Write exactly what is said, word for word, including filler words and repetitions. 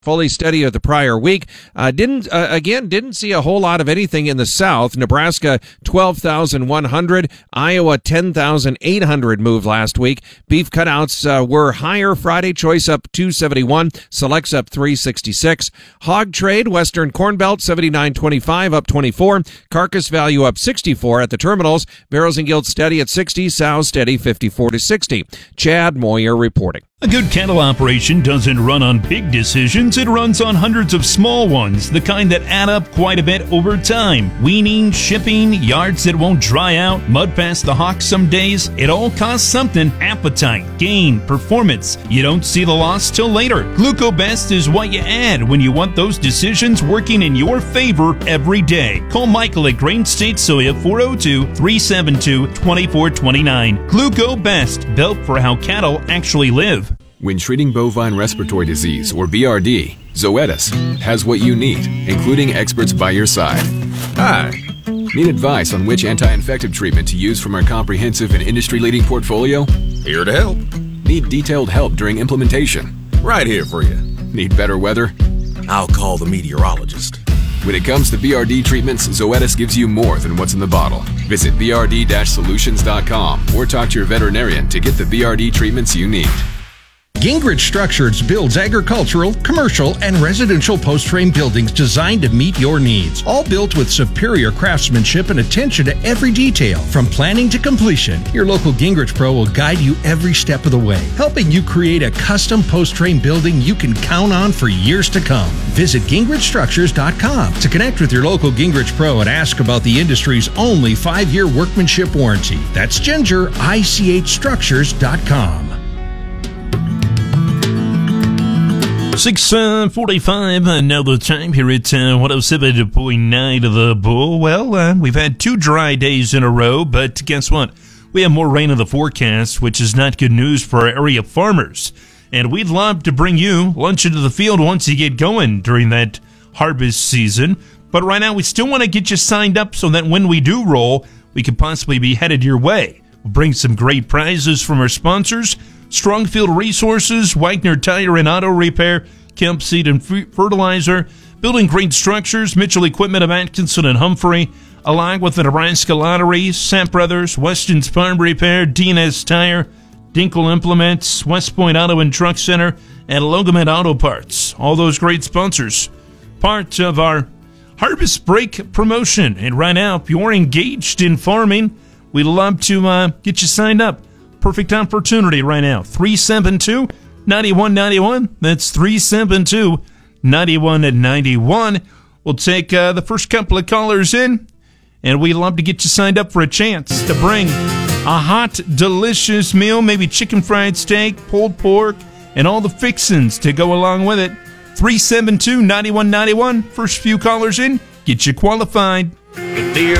Fully steady of the prior week. Uh, didn't, uh, again, didn't see a whole lot of anything in the south. Nebraska, twelve thousand one hundred. Iowa, ten thousand eight hundred move last week. Beef cutouts uh, were higher. Friday choice up two seventy-one. Selects up three sixty-six. Hog trade, Western Corn Belt, seventy-nine twenty-five, up twenty-four. Carcass value up sixty-four at the terminals. Barrels and Guild steady at sixty. Sow steady fifty-four to sixty. Chad Moyer reporting. A good cattle operation doesn't run on big decisions, it runs on hundreds of small ones, the kind that add up quite a bit over time. Weaning, shipping, yards that won't dry out, mud past the hawk some days, it all costs something. Appetite, gain, performance. You don't see the loss till later. GlucoBest is what you add when you want those decisions working in your favor every day. Call Michael at Grain State Soya four oh two, three seven two, two four two nine. GlucoBest, built for how cattle actually live. When treating bovine respiratory disease, or B R D, Zoetis has what you need, including experts by your side. Hi. Need advice on which anti-infective treatment to use from our comprehensive and industry-leading portfolio? Here to help. Need detailed help during implementation? Right here for you. Need better weather? I'll call the meteorologist. When it comes to B R D treatments, Zoetis gives you more than what's in the bottle. Visit b r d dash solutions dot com or talk to your veterinarian to get the B R D treatments you need. Gingrich Structures builds agricultural, commercial, and residential post-frame buildings designed to meet your needs. All built with superior craftsmanship and attention to every detail. From planning to completion, your local Gingrich Pro will guide you every step of the way, helping you create a custom post-frame building you can count on for years to come. Visit gingrich structures dot com to connect with your local Gingrich Pro and ask about the industry's only five-year workmanship warranty. That's ginger I C H structures dot com. six forty-five, another time here at uh, one oh seven point nine of the Bull. Well, uh, we've had two dry days in a row, but guess what? We have more rain in the forecast, which is not good news for our area farmers. And we'd love to bring you lunch into the field once you get going during that harvest season. But right now, we still want to get you signed up so that when we do roll, we could possibly be headed your way. We'll bring some great prizes from our sponsors: Strongfield Resources, Wagner Tire and Auto Repair, Kemp Seed and Fertilizer, Building Green Structures, Mitchell Equipment of Atkinson and Humphrey, along with the Nebraska Lottery, Sapp Brothers, Weston's Farm Repair, D and S Tire, Dinkle Implements, West Point Auto and Truck Center, and Logomet Auto Parts. All those great sponsors. Part of our Harvest Break promotion. And right now, if you're engaged in farming, we'd love to uh, get you signed up. Perfect opportunity right now. three seven two, nine one nine one. That's three seven two, nine one nine one. We'll take uh, the first couple of callers in, and we'd love to get you signed up for a chance to bring a hot, delicious meal, maybe chicken fried steak, pulled pork, and all the fixins to go along with it. three seven two, nine one nine one. First few callers in, get you qualified. Dear